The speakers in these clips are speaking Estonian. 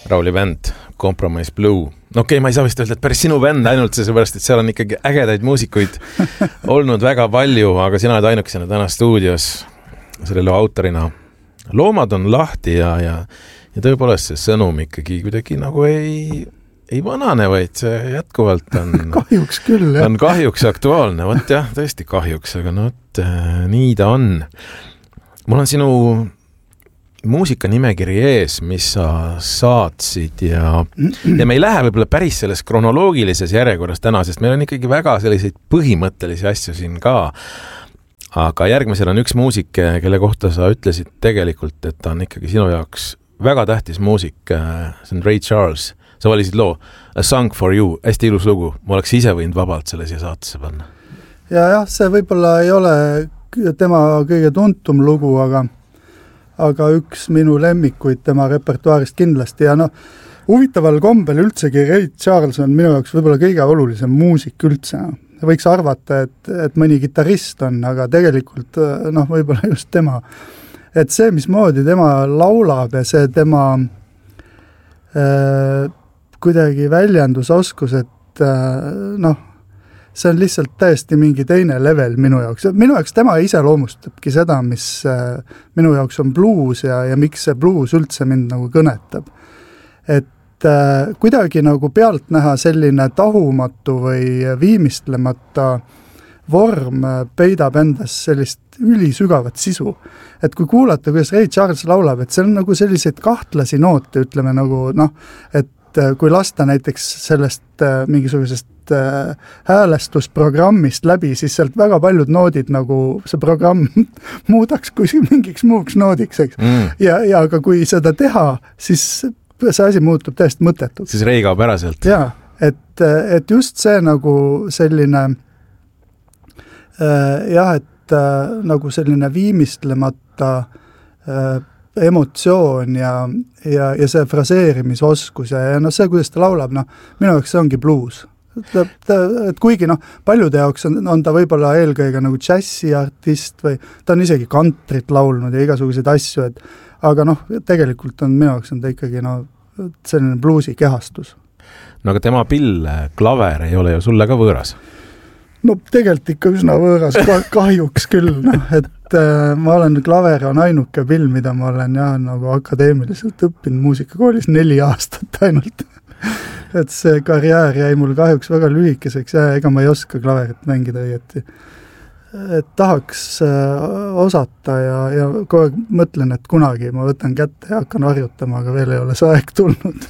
Rauli bänd, Compromise Blue. No okei, ma ei saa vist öelda, et päris sinu bänd ainult seepärast, et seal on ikkagi ägedaid muusikuid olnud väga palju, aga sina oled ainukesena täna stuudios selle loo autorina. Loomad on lahti ja tõepoolest see sõnum ikkagi kuidagi nagu ei vanane, vaid see jätkuvalt on kahjuks küll, jah. On kahjuks aktuaalne, võt jah, tõesti kahjuks, aga no nii ta on. Mul on sinu muusikanimekiri ees, mis sa saatsid ja me ei lähe võib-olla päris selles kronoloogilises järjekorras täna, sest meil on ikkagi väga selliseid põhimõttelisi asju siin ka. Aga järgmisel on üks muusik, kelle kohta sa ütlesid tegelikult, et ta on ikkagi sinu jaoks väga tähtis muusik. See on Ray Charles. Sa valisid loo A Song for You, hästi ilus lugu. Ma oleks ise võinud vabalt selle siia saatesse panna. Ja, see võib-olla ei ole tema kõige tuntum lugu, aga üks minu lemmikuid tema repertuaarist kindlasti. Ja huvitaval kombel üldsegi Ray Charles on minu jaoks võib-olla kõige olulisem muusik üldse. Võiks arvata, et mõni kitarrist on, aga tegelikult võib-olla just tema. Et see, mismoodi tema laulab ja see tema kuidagi väljendusoskus, et see on lihtsalt täiesti mingi teine level minu jaoks. Minu jaoks tema iseloomustabki seda, mis minu jaoks on blues ja miks see blues üldse mind nagu kõnetab. Et kuidagi nagu pealt näha selline tahumatu või viimistlemata vorm peidab endas sellist ülisügavat sisu. Et kui kuulata, kuidas Ray Charles laulab, et see on nagu selliseid kahtlasi noote, ütleme nagu, et kui lasta näiteks sellest mingisugusest häälestusprogrammist läbi, siis sealt väga paljud noodid nagu see programm muudaks kui mingiks muuks noodiks, eks. Ja aga kui seda teha, siis see asi muutub täiesti mõttetuks. Siis Ray kaob ära sealt. Jaa, et just see nagu selline et nagu selline viimistlemata emotsioon ja see fraseerimisoskus ja see, kuidas ta laulab, minu jaoks see ongi blues. Et kuigi paljude jaoks on ta võib-olla eelkõige nagu džässiartist või ta on isegi kantrit laulnud ja igasuguseid asju, aga tegelikult on minu jaoks on ta ikkagi selline bluusi kehastus. No aga tema pill, klaver ei ole ju sulle ka võõras? No tegelikult ikka üsna võõras, kahjuks küll, et ma olen klaver on ainuke pill, mida ma olen nagu akadeemiliselt õppinud muusikakoolis 4 aastat ainult. Et see karjäär jäi mul kahjuks väga lühikeseks ja ega ma ei oska klaverit mängida õieti. Et tahaks osata ja kogu aeg mõtlen, et kunagi ma võtan kätte ja hakkan harjutama, aga veel ei ole see aeg tulnud.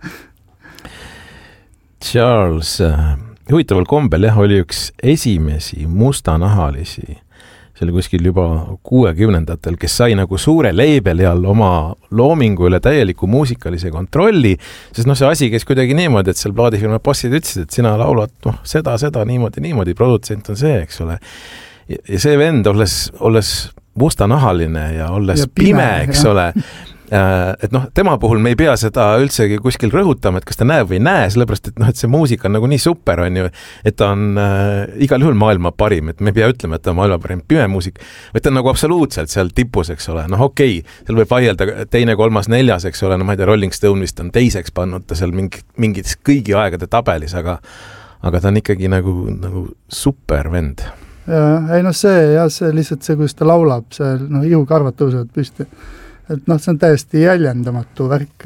Charles, huvitaval kombel oli üks esimesi mustanahalisi, see oli kuskil juba 60-ndatel, kes sai nagu suure leibeli all oma loomingu üle täieliku muusikalise kontrolli, sest see asi käis kuidagi niimoodi, et seal plaadifirma bossid ütlesid, et sina laulad seda, niimoodi, produtsent on see, eks ole. Ja see vend, olles mustanahaline ja olles pime, eks ole, et tema puhul me ei pea seda üldsegi kuskil rõhutama, et kas ta näeb või näe, sellepärast, et see muusika on nagu nii super, on ju, et ta on igal juhul maailma parim, et me ei pea ütlema, et ta on maailma parim pime muusik, vaid ta on nagu absoluutselt seal tipus, eks ole, okei, seal võib vaielda 2., 3., 4., eks ole, ma ei tea, Rolling Stone vist on teiseks pannud ta seal mingid kõigi aegade tabelis, aga ta on ikkagi nagu super vend. Ja, see lihtsalt see, kuidas ta laulab, see ihukarvad tõusevad püsti. Et see on täiesti jäljendamatu värk.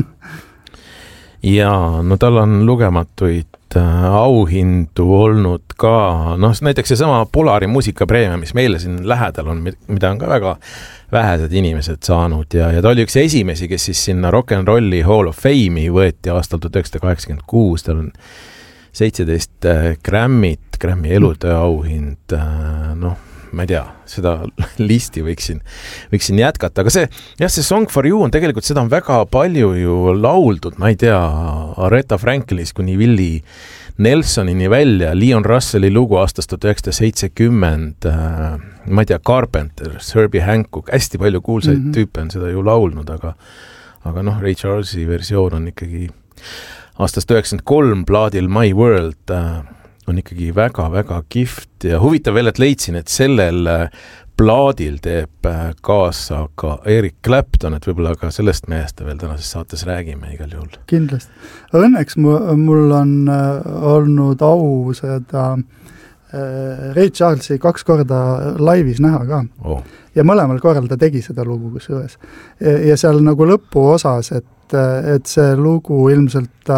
Ja, tal on lugematuid auhindu olnud ka, näiteks see sama Polari muusikapreemia, mis meile siin lähedal on, mida on ka väga vähesed inimesed saanud ja ta oli üks esimesi, kes siis sinna Rock'n'Rolli Hall of Fame'i võeti aastal 1986, tal on 17 Grammy't, Grammy elutöö auhind, ma ei tea, seda listi võiksin jätkata, aga see Song for You on tegelikult, seda on väga palju ju lauldud, ma ei tea, Aretha Franklinist kuni Willie Nelsonini välja, Leon Russelli lugu aastast 1970, ma ei tea, Carpenter, Herbie Hancock, hästi palju kuulsaid tüüpe on seda ju laulnud, aga Ray Charlesi versioon on ikkagi aastast 93 plaadil My World on ikkagi väga-väga kihvt ja huvitav veel, et leidsin, et sellel plaadil teeb kaasa ka Eric Clapton, et võib-olla ka sellest mehest veel tänases saates räägime igal juhul. Kindlasti. Õnneks mul on olnud au seda Ray Charlesi 2 korda laivis näha ka. Ja mõlemal korral ta tegi seda lugu kusjuures. Ja seal nagu lõpuosas, et see lugu ilmselt ta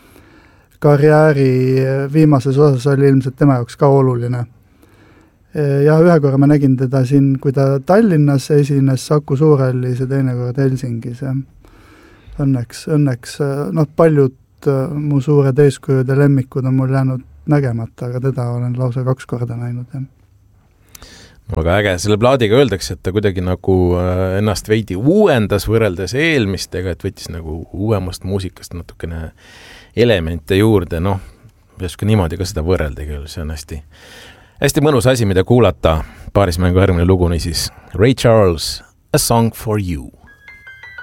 karjääri viimases osas oli ilmselt tema jaoks ka oluline. Ja ühe korra ma nägin teda siin, kui ta Tallinnas esines Saku Suurhallis ja teine kord Helsingis. Ja õnneks paljud mu suured eeskujud ja lemmikud on mul jäänud nägemata, aga teda olen lausa 2 korda näinud. Ja. Väga äge, selle plaadiga öeldakse, et ta kuidagi nagu ennast veidi uuendas võrreldes eelmistega, et võttis nagu uuemast muusikast natukene elemente juurde, peaks niimoodi ka seda võrrelda küll, see on hästi mõnus asi, mida kuulata. Paarismängu järgmine lugu, siis Ray Charles, A Song for You.